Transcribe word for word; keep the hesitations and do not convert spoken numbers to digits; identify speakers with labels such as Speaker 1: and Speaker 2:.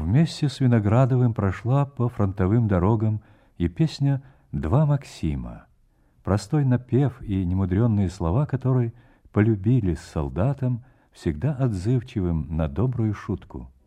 Speaker 1: Вместе с Виноградовым прошла по фронтовым дорогам и песня «Два Максима», простой напев и немудренные слова которой полюбились солдатам, всегда отзывчивым на добрую шутку.